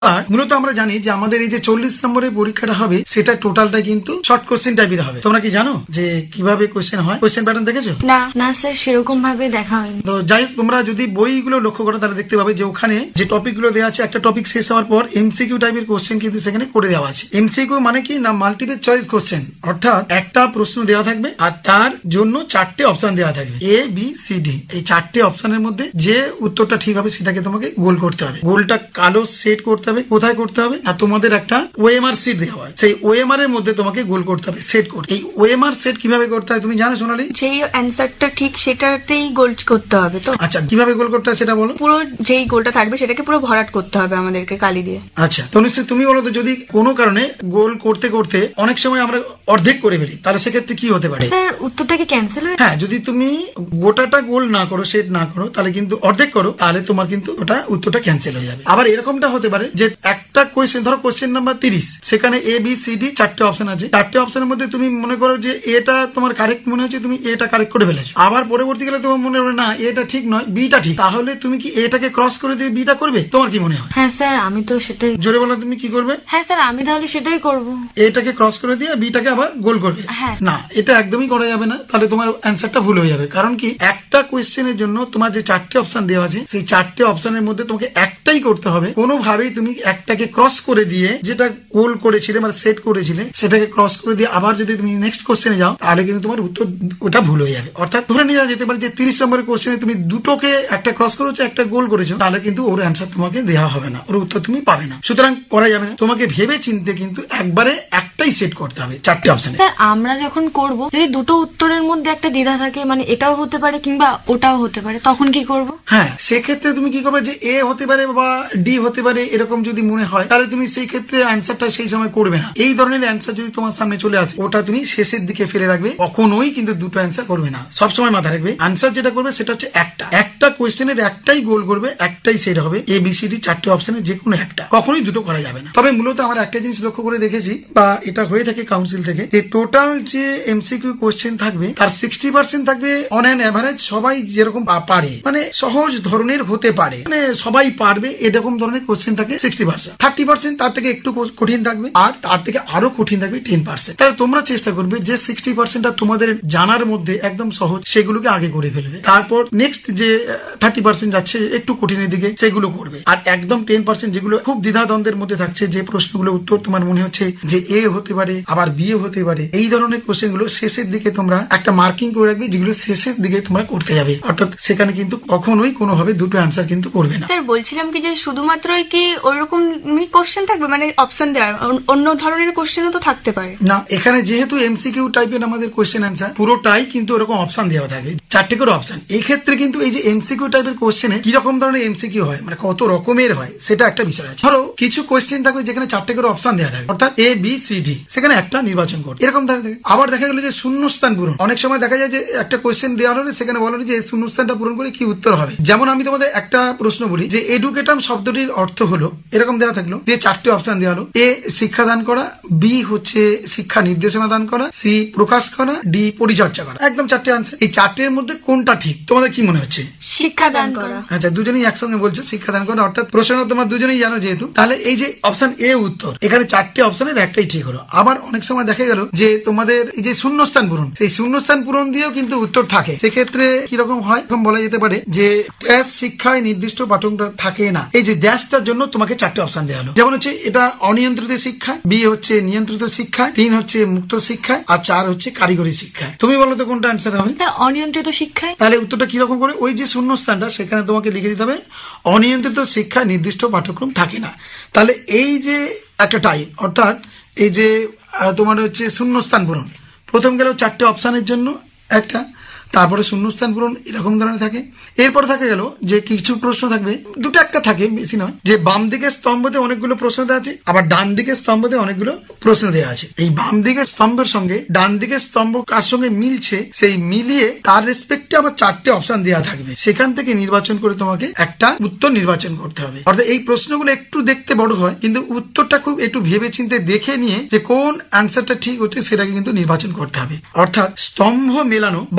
আর মূলত আমরা জানি যে আমাদের এই যে 40 নম্বরের পরীক্ষাটা হবে সেটা টোটালটা কিন্তু শর্ট কোশ্চেন টাইপের হবে। তোমরা কি জানো যে কিভাবে কোশ্চেন হয়? কোশ্চেন প্যাটার্ন দেখেছো? না স্যার, সেরকম ভাবে দেখা হয়নি। তো যাই হোক, তোমরা যদি বইগুলো লক্ষ্য করো তাহলে দেখতে পাবে যে ওখানে যে টপিক গুলো দেওয়া আছে, একটা টপিক শেষ হওয়ার পর এমসিকিউ টাইপের কোশ্চেন কিন্তু সেখানে করে দেওয়া আছে। এমসিকিউ মানে কি না, মাল্টিপল চয়েস কোশ্চেন, অর্থাৎ একটা প্রশ্ন দেওয়া থাকবে আর তার জন্য 4টে অপশন দেওয়া থাকবে, এ বি সি ডি। এই 4টে অপশনের মধ্যে যে উত্তরটা ঠিক হবে সেটাকে তোমাকে গোল করতে হবে। গোলটা কালো সেট করতে হবে। কোথায় করতে হবে? আর তোমাদের একটা ওএমআর সিট দেওয়া হয়, সেই ওএমআর এর মধ্যে তোমাকে গোল করতে হবে, সেট করতে। এই ওএমআর সেট কিভাবে করতে হয় তুমি জানো সোনালী? যেই অ্যান্সারটা ঠিক সেটাতেই গোল করতে হবে। তো আচ্ছা, কিভাবে গোল করতে হয় সেটা বলো। পুরো যেই গোলটা থাকবে সেটাকে পুরো ভরাট করতে হবে আমাদেরকে কালি দিয়ে। আচ্ছা, তো নিশ্চয়ই তুমি বলো তো, যদি কোনো কারণে গোল করতে করতে অনেক সময় আমরা অর্ধেক করে ফেলি, তাহলে সেক্ষেত্রে কি হতে পারে? স্যার, উত্তরটা কি ক্যান্সেল হয়ে? হ্যাঁ, যদি তুমি গোটাটা গোল না করো, সেট না করো, তাহলে কিন্তু অর্ধেক করো, তাহলে তোমার কিন্তু ওটা উত্তরটা ক্যান্সেল হয়ে যাবে। আবার এরকমটা হতে পারে যে একটা কোয়েশ্চেন, ধরো কোয়েশ্চেন নাম্বার 30, সেখানে A B C D 4টে option আছে। 4টে অপশনের মধ্যে তুমি মনে করো যে এটা তোমার কারেক্ট মনে হচ্ছে, তুমি এটা কারেক্ট করে ফেলেছো। আবার পরবর্তীকালে তোমার মনে হবে না এটা ঠিক নয়, বিটা ঠিক, তাহলে তুমি কি এটাকে ক্রস করে দিয়ে বিটা করবে? তোমার কি মনে হয়? হ্যাঁ স্যার, আমি তো সেটাই। জোরে বলো, তুমি কি করবে? হ্যাঁ স্যার, আমি তাহলে সেটাই করব। এটাকে ক্রস করে দিয়ে বিটাকে আবার গোল করবে? হ্যাঁ। না, এটা একদমই করা যাবে না, তাহলে তোমার অ্যান্সারটা ভুল হয়ে যাবে। কারণ কি, একটা কোয়েশ্চেনের জন্য তোমার যে 4টে অপশন দেওয়া আছে, সেই 4টে অপশনের মধ্যে তোমাকে একটাই করতে হবে। কোনোভাবেই তুমি একটাকে ক্রস করে দিয়ে, যেটা গোল করেছিলে মানে সেট করেছিলে, সেটাকে ক্রস করে দিয়ে আবার যদি তুমি নেক্সট কোশ্চেনে যাও, তাহলে কিন্তু তোমার উত্তর ওটা ভুল হয়ে যাবে। অর্থাৎ ধরে নেওয়া যেতে পারে যে 30 নম্বরের কোশ্চেনে তুমি দুটোকে, একটা ক্রস করেছো একটা গোল করেছো, তাহলে কিন্তু ওর অ্যান্সার তোমাকে দেওয়া হবে না, ওর উত্তর তুমি পাবে না। সুতরাং করা যাবে না, তোমাকে ভেবে চিনতে কিন্তু একবারে একটাই সেট করতে হবে 4টে অপশনে। স্যার, আমরা যখন করব, যদি দুটো উত্তরের মধ্যে একটা দ্বিধা থাকে, মানে এটাও হতে পারে কিংবা ওটাও হতে পারে, তখন কি করব? হ্যাঁ, সেক্ষেত্রে তুমি কি করবে, যে এ হতে পারে বা ডি হতে পারে, এরকম যদি মনে হয়, তাহলে তুমি সেই ক্ষেত্রে অ্যান্সারটা সেই সময় করবে না। এই ধরনের অ্যান্সার যদি তোমার সামনে চলে আসে, ওটা তুমি শেষের দিকে ফেলে রাখবে, কখনোই কিন্তু দুটো অ্যান্সার করবে না। সবসময় মাথায় রাখবে, অ্যান্সার যেটা করবে সেটা হচ্ছে একটা কোয়েশ্চেনের একটাই গোল করবে, একটাই সেট হবে, এ বি সি ডি 4টে অপশনের যে কোনো একটা, কখনোই দুটো করা যাবে না। তবে মূলত আমার একটা জিনিস লক্ষ্য করে দেখেছি, বা এটা হয়ে থাকে কাউন্সিল থেকে, যে টোটাল যে এমসিকিউ কোয়েশ্চেন থাকবে তার 60% থাকবে অন অ্যান এভারেজ, সবাই যেরকম পারে, মানে সহজ ধরনের হতে পারে, মানে সবাই পারবে এরকম ধরনের কোয়েশ্চেন থাকে 60%। 30% তার থেকে একটু কঠিন থাকবে, আর তার থেকে আরো কঠিন থাকবে 10%। তাহলে তোমরা চেষ্টা করবে যে 60%টা তোমাদের জানার মধ্যে একদম সহজ, সেগুলোকে আগে করে ফেলবে। তারপর নেক্সট যে 30% যাচ্ছে একটু কঠিনের দিকে, সেগুলো করবে। আর একদম 10% যেগুলো খুব দ্বিধাদ্বন্দ্বের মধ্যে থাকছে, যে প্রশ্নগুলো উত্তর তোমার মনে হচ্ছে যে এ হতে পারে আবার বি হতে পারে, এই ধরনের কোশ্চেন গুলো শেষের দিকে তোমরা একটা মার্কিং করে রাখবে, যেগুলো শেষের দিকে তোমরা করতে যাবে। অর্থাৎ সেখানে কিন্তু কখনোই কোনোভাবে দুটো অ্যান্সার কিন্তু করবে না। স্যার, বলছিলাম কি যে শুধুমাত্রই কি ওইরকম কোশ্চেন থাকবে, মানে অপশন দেওয়া, অন্য ধরনের কোশ্চেনও তো থাকতে পারে? না, এখানে যেহেতু এমসিকিউ টাইপের আমাদের কোশ্চেন অ্যান্সার, পুরোটাই কিন্তু এরকম অপশন দেওয়া থাকবে, 4টে করে অপশন। এই ক্ষেত্রে কিন্তু এই যে এমসিকিউ টাইপের কোশ্চেনে কিরকম ধরনের এমসিকিউ হয়, মানে কত রকমের হয়, সেটা একটা বিষয় আছে। ধরো কিছু কোশ্চেন থাকবে যেখানে 4টে করে অপশন দেওয়া থাকবে, অর্থাৎ এ বি সি ডি, সেখানে একটা নির্বাচন করবে, এরকম ধরনের থাকে। আবার দেখা গেল যে শূন্যস্থান পূরণ, অনেক সময় দেখা যায় যে একটা কোশ্চেন দেওয়া হলে সেখানে বলা হলো যে এই শূন্যস্থানটা পূরণ করে কি উত্তর হবে। যেমন আমি তোমাদের একটা প্রশ্ন বলি, যে এডুকেটাম শব্দটির অর্থ হলো, এরকম দেওয়া থাকলো, যে 4টে অপশন দেওয়া হলো, এ শিক্ষাদান করা, বি হচ্ছে শিক্ষা নির্দেশনা দান করা, সি প্রকাশ করা, ডি পরিচর্যা করা। একদম 4টে আনসার। এই 4টের মধ্যে কোনটা ঠিক তোমাদের কি মনে হচ্ছে? শিক্ষাদান করা। আচ্ছা, দুজনেই একসঙ্গে বলছো শিক্ষাদান করা, অর্থাৎ প্রশ্ন তোমার দুজনেই জানো যেহেতু, তাহলে এই যে অপশন এ উত্তর, এখানে 4টে অপশনের একটাই ঠিক হলো। আবার অনেক সময় দেখা গেল যে তোমাদের এই যে শূন্যস্থান পূরণ, সেই শূন্যস্থান পূরণ দিয়েও কিন্তু উত্তর থাকে। সেক্ষেত্রে কিরকম হয়, এরকম বলা যেতে পারে যে ড্যাশ শিক্ষায় নির্দিষ্ট পাঠ্যক্রম থাকে না, এই যে ড্যাশটার জন্য তোমাকে 4টে অপশন দেওয়া হলো। যেমন হচ্ছে এটা অনিয়ন্ত্রিত শিক্ষা, বি হচ্ছে নিয়ন্ত্রিত শিক্ষা, 3 হচ্ছে মুক্ত শিক্ষা, আর 4 হচ্ছে কারিগরি শিক্ষা। তুমি বলো তো কোনটা অ্যান্সার হবে? অনিয়ন্ত্রিত শিক্ষায়। তাহলে উত্তরটা কিরকম করে, ওই যে শূন্যস্থানটা সেখানে তোমাকে লিখে দিতে হবে অনিয়ন্ত্রিত শিক্ষা নির্দিষ্ট পাঠ্যক্রম থাকে না। তাহলে এই যে একটা টাইপ, অর্থাৎ এই যে তোমার হচ্ছে শূন্যস্থান পূরণ, প্রথম গেল 4টে অপশনের জন্য একটা, তারপরে শূন্যস্থান পূরণ এরকম ধরনের থাকে। এরপর থাকে গেল যে কিছু প্রশ্ন থাকবে, দুটো একটা থাকে, বেশি নয়, যে বাম দিকের স্তম্ভতে অনেকগুলো প্রশ্ন দেওয়া আছে, আবার ডান দিকের স্তম্ভতে অনেকগুলো প্রশ্ন দেওয়া আছে। এই বাম দিকের স্তম্ভের সঙ্গে ডান দিকের স্তম্ভ কার সঙ্গে মিলছে, সেই মিলিয়ে তার রেসপেক্টে আবার 4টে অপশন দেওয়া থাকবে, সেখান থেকে নির্বাচন করে তোমাকে একটা উত্তর নির্বাচন করতে হবে। অর্থাৎ এই প্রশ্নগুলো একটু দেখতে বড় হয়, কিন্তু উত্তরটা খুব একটু ভেবে চিন্তে দেখে নিয়ে যে কোন অ্যান্সারটা ঠিক হচ্ছে সেটাকে কিন্তু নির্বাচন করতে হবে। অর্থাৎ স্তম্ভ মেলানো, বাম স্তম্ভ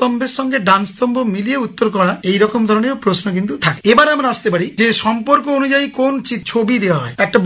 স্তম্ভের সঙ্গে ডান স্তম্ভ মিলিয়ে উত্তর করা এইরকম ধরনের প্রশ্ন কিন্তু থাকে। এবার আমরা আসতে পারি যে সম্পর্ক অনুযায়ী কোন ছবি দেওয়া হয়। একটা